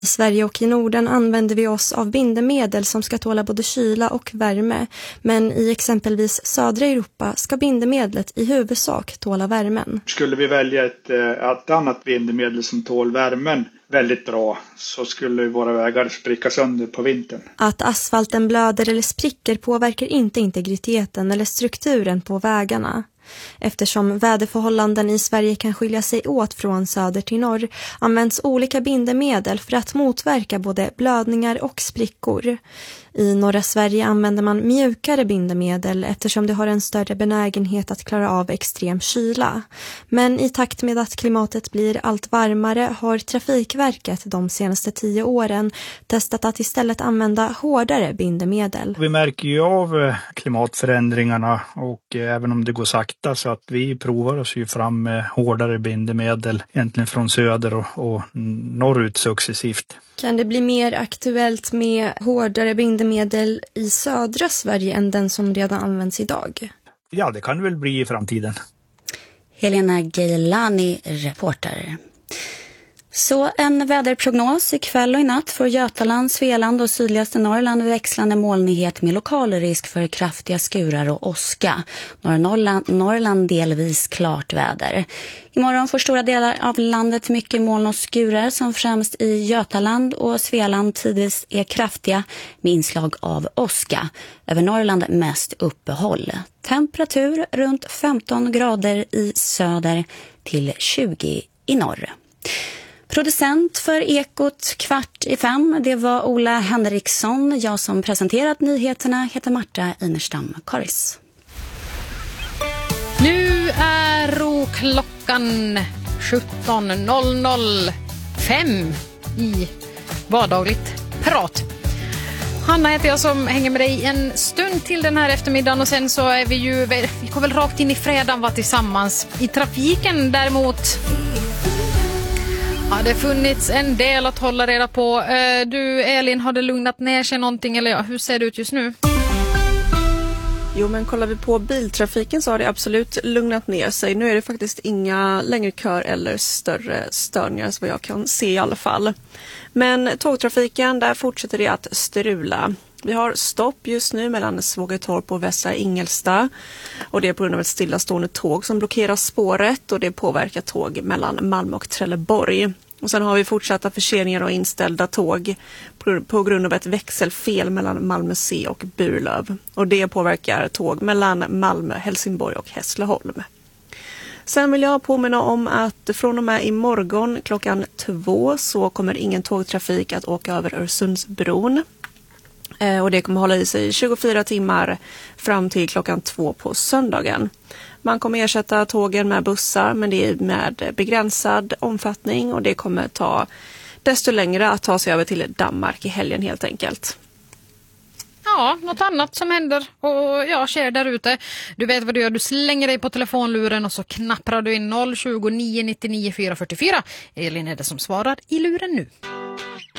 I Sverige och i Norden använder vi oss av bindemedel som ska tåla både kyla och värme. Men i exempelvis södra Europa ska bindemedlet i huvudsak tåla värmen. Skulle vi välja ett annat bindemedel som tål värmen väldigt bra så skulle våra vägar spricka sönder på vintern. Att asfalten blöder eller spricker påverkar inte integriteten eller strukturen på vägarna. Eftersom väderförhållanden i Sverige kan skilja sig åt från söder till norr används olika bindemedel för att motverka både blödningar och sprickor. I norra Sverige använder man mjukare bindemedel eftersom det har en större benägenhet att klara av extrem kyla. Men i takt med att klimatet blir allt varmare har Trafikverket de senaste 10 åren testat att istället använda hårdare bindemedel. Vi märker ju av klimatförändringarna och även om det går sakta så att vi provar oss ju fram med hårdare bindemedel egentligen från söder och norrut successivt. Kan det bli mer aktuellt med hårdare bindemedel i södra Sverige än den som redan används idag? Ja, det kan det väl bli i framtiden. Helena Geilani, reporter. Så en väderprognos ikväll och i natt för Götaland, Svealand och sydligaste Norrland växlande molnighet med lokal risk för kraftiga skurar och åska. Norrland delvis klart väder. Imorgon får stora delar av landet mycket moln och skurar som främst i Götaland och Svealand tidvis är kraftiga med inslag av åska. Över Norrland mest uppehåll. Temperatur runt 15 grader i söder till 20 i norr. Producent för Ekot 4:45, det var Ola Henriksson. Jag som presenterat nyheterna heter Marta Inerstam Karis. Nu är klockan 17:05 i vardagligt prat. Hanna heter jag som hänger med dig en stund till den här eftermiddagen och sen så är vi går väl rakt in i fredagen tillsammans. I trafiken däremot har det funnits en del att hålla reda på. Du Elin, har det lugnat ner sig någonting eller hur ser det ut just nu? Jo, men kollar vi på biltrafiken så har det absolut lugnat ner sig. Nu är det faktiskt inga längre kör eller större störningar så vad jag kan se i alla fall. Men tågtrafiken, där fortsätter det att strula. Vi har stopp just nu mellan Svågertorp och Västra Ingelsta och det är på grund av ett stillastående tåg som blockerar spåret och det påverkar tåg mellan Malmö och Trelleborg. Och sen har vi fortsatta förseningar och inställda tåg på grund av ett växelfel mellan Malmö C och Burlöv. Och det påverkar tåg mellan Malmö, Helsingborg och Hässleholm. Sen vill jag påminna om att från och med imorgon klockan 2 så kommer ingen tågtrafik att åka över Öresundsbron. Och det kommer hålla i sig 24 timmar fram till klockan 2 på söndagen. Man kommer ersätta tågen med bussar men det är med begränsad omfattning och det kommer ta desto längre att ta sig över till Danmark i helgen helt enkelt. Ja, något annat som händer och sker där ute. Du vet vad du gör, du slänger dig på telefonluren och så knapprar du in 020 999 444. Elin är det som svarar i luren nu.